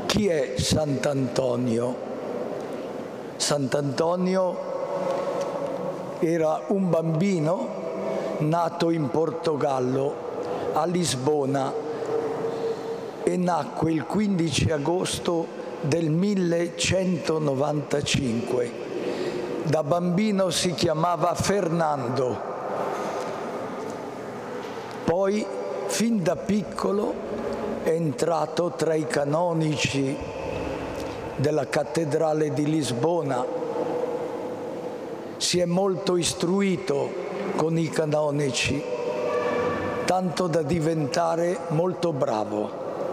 Chi è Sant'Antonio? Sant'Antonio era un bambino nato in Portogallo, a Lisbona, e nacque il 15 agosto del 1195. Da bambino si chiamava Fernando. Poi, fin da piccolo, è entrato tra i canonici della cattedrale di Lisbona. Si è molto istruito con i canonici, tanto da diventare molto bravo.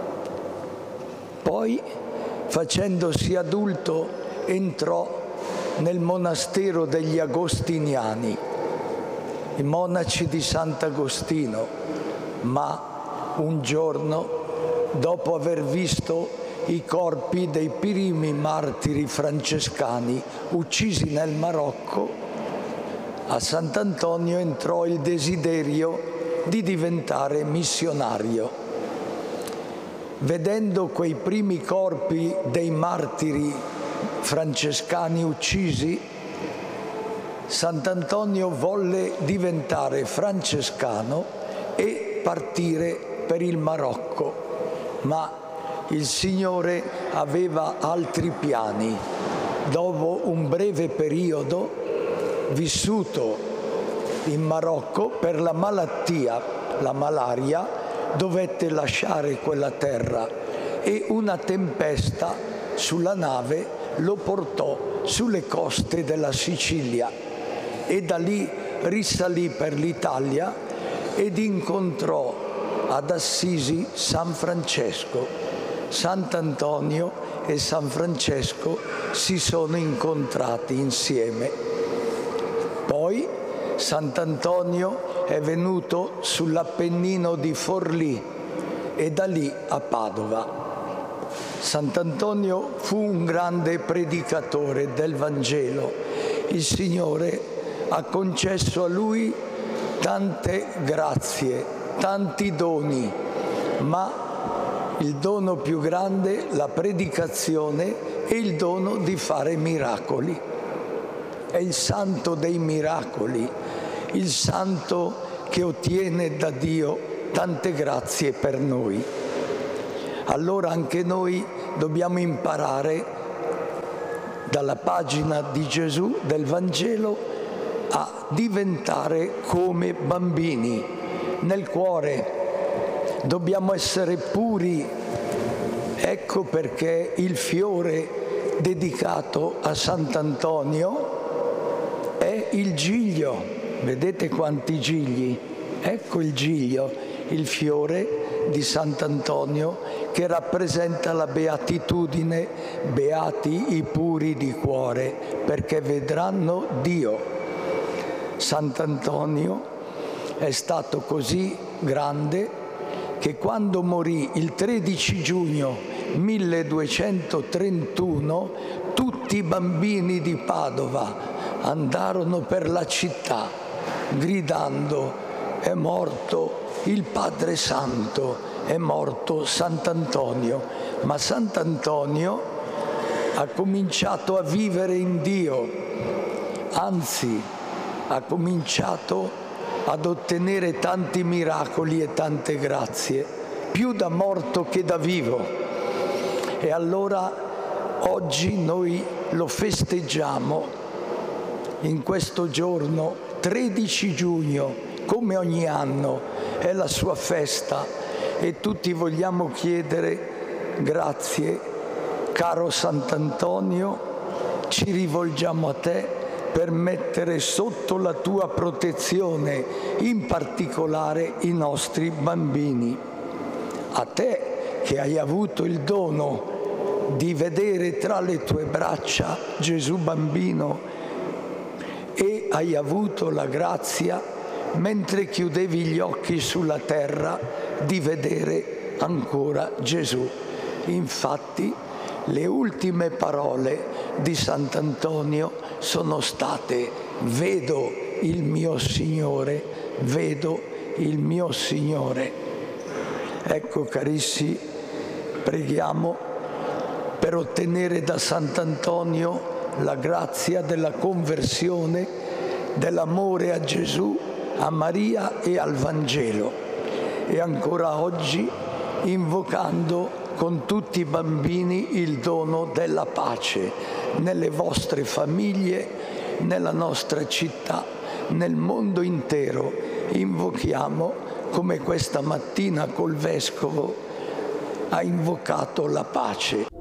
Poi, facendosi adulto, entrò nel monastero degli Agostiniani, i monaci di Sant'Agostino, ma un giorno, dopo aver visto i corpi dei primi martiri francescani uccisi nel Marocco, a Sant'Antonio entrò il desiderio di diventare missionario. Vedendo quei primi corpi dei martiri francescani uccisi, Sant'Antonio volle diventare francescano e partire per il Marocco, ma il Signore aveva altri piani. Dopo un breve periodo vissuto in Marocco per la malattia, la malaria, dovette lasciare quella terra e una tempesta sulla nave lo portò sulle coste della Sicilia e da lì risalì per l'Italia ed incontrò ad Assisi San Francesco. Sant'Antonio e San Francesco si sono incontrati insieme. Poi Sant'Antonio è venuto sull'Appennino di Forlì e da lì a Padova. Sant'Antonio fu un grande predicatore del Vangelo. Il Signore ha concesso a lui tante grazie, tanti doni, ma il dono più grande, la predicazione, e il dono di fare miracoli. È il santo dei miracoli, il santo che ottiene da Dio tante grazie per noi. Allora anche noi dobbiamo imparare dalla pagina di Gesù, del Vangelo, a diventare come bambini. Nel cuore dobbiamo essere puri. Ecco perché il fiore dedicato a Sant'Antonio è il giglio. Vedete quanti gigli? Ecco il giglio, il fiore di Sant'Antonio che rappresenta la beatitudine. Beati i puri di cuore, perché vedranno Dio. Sant'Antonio è stato così grande che quando morì il 13 giugno 1231 tutti i bambini di Padova andarono per la città gridando: è morto il Padre Santo, è morto Sant'Antonio. Ma Sant'Antonio ha cominciato a vivere in Dio, anzi ha cominciato ad ottenere tanti miracoli e tante grazie, più da morto che da vivo. E allora oggi noi lo festeggiamo in questo giorno, 13 giugno, come ogni anno, è la sua festa e tutti vogliamo chiedere grazie. Caro Sant'Antonio, ci rivolgiamo a te per mettere sotto la tua protezione, in particolare i nostri bambini. A te che hai avuto il dono di vedere tra le tue braccia Gesù bambino e hai avuto la grazia, mentre chiudevi gli occhi sulla terra, di vedere ancora Gesù. Infatti, le ultime parole di Sant'Antonio sono state: vedo il mio Signore, vedo il mio Signore. Ecco, carissimi, preghiamo per ottenere da Sant'Antonio la grazia della conversione, dell'amore a Gesù, a Maria e al Vangelo. E ancora oggi invocando con tutti i bambini il dono della pace nelle vostre famiglie, nella nostra città, nel mondo intero. Invochiamo come questa mattina col Vescovo ha invocato la pace.